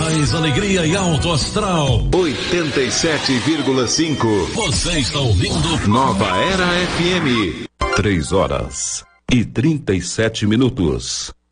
Mais alegria e alto astral. 87,5. Você está ouvindo Nova Era FM. 3 horas e 37 minutos.